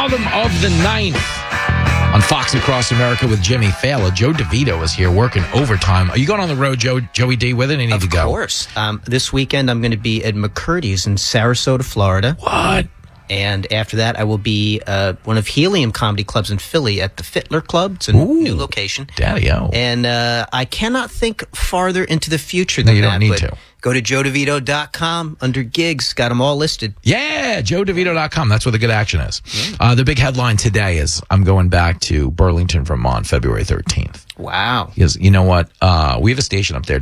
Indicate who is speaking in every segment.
Speaker 1: bottom of the ninth on Fox Across America with Jimmy Fallon. Joe DeVito is here working overtime. Are you going on the road, Joey D, with it? I need to go.
Speaker 2: Of course. This weekend, I'm going to be at McCurdy's in Sarasota, Florida.
Speaker 1: What?
Speaker 2: And after that, I will be one of Helium Comedy Clubs in Philly at the Fitler Club. It's a new location.
Speaker 1: Daddy-o.
Speaker 2: And I cannot think farther into the future than that.
Speaker 1: No, you don't need to.
Speaker 2: Go to joedevito.com under gigs. Got them all listed.
Speaker 1: Yeah, joedevito.com. That's where the good action is. Yeah. The big headline today is I'm going back to Burlington, Vermont, February 13th.
Speaker 2: Wow.
Speaker 1: Because you know what? We have a station up there,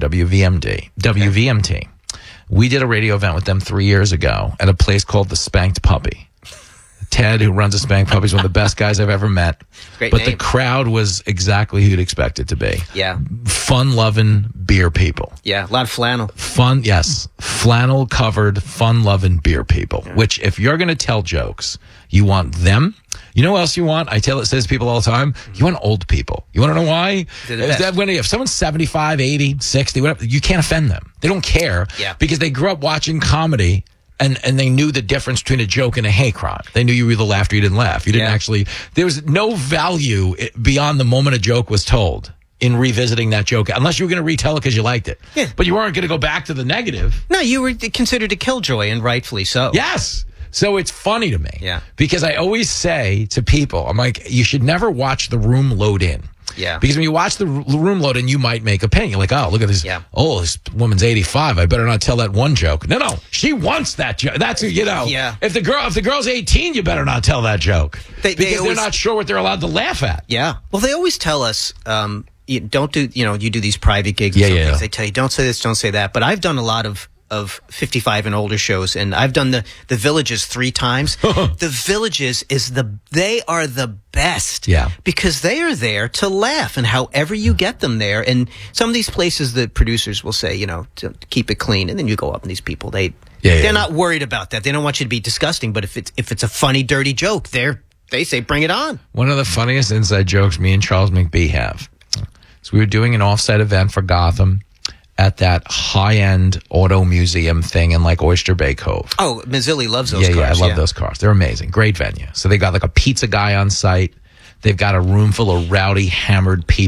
Speaker 1: WVMT. We did a radio event with them 3 years ago at a place called the Spanked Puppy. Ted, who runs the Spanked Puppy, is one of the best guys I've ever met.
Speaker 2: Great
Speaker 1: but
Speaker 2: name.
Speaker 1: the crowd was exactly who you'd expect it to be.
Speaker 2: Yeah.
Speaker 1: Fun-loving beer people.
Speaker 2: Yeah, a lot of flannel.
Speaker 1: Fun, yes. Flannel-covered, fun-loving beer people. Yeah. Which, if you're going to tell jokes, you want them. You know what else you want? I tell it says people all the time. You want old people. You want to know why? If someone's 75, 80, 60, whatever, you can't offend them. They don't care because they grew up watching comedy and they knew the difference between a joke and a hate crime. They knew you either laughed or you didn't laugh. You didn't actually. There was no value beyond the moment a joke was told in revisiting that joke, unless you were going to retell it because you liked it. Yeah. But you weren't going to go back to the negative.
Speaker 2: No, you were considered a killjoy, and rightfully so.
Speaker 1: Yes. So it's funny to me.
Speaker 2: Yeah.
Speaker 1: Because I always say to people, I'm like, you should never watch the room load in.
Speaker 2: Yeah.
Speaker 1: Because when you watch the room load in, you might make a penny. You're like, oh, look at this. Yeah. Oh, this woman's 85. I better not tell that one joke. No. She wants that joke. That's,
Speaker 2: Yeah.
Speaker 1: If the girl's 18, you better not tell that joke. Because they're not sure what they're allowed to laugh at.
Speaker 2: Yeah. Well, they always tell us, you don't do, you do these private gigs and things. They tell you, don't say this, don't say that. But I've done a lot of 55 and older shows, and I've done the Villages 3 times. The Villages they are the best.
Speaker 1: Yeah.
Speaker 2: Because they are there to laugh, and however you get them there. And some of these places, the producers will say, to keep it clean, and then you go up and these people, they're not worried about that. They don't want you to be disgusting, but if it's a funny, dirty joke, they say, bring it on.
Speaker 1: One of the funniest inside jokes me and Charles McBee have. So we were doing an offsite event for Gotham at that high-end auto museum thing in like Oyster Bay Cove.
Speaker 2: Oh, Mazzilli loves those cars.
Speaker 1: Yeah, I love those cars. They're amazing. Great venue. So they got like a pizza guy on site. They've got a room full of rowdy, hammered people.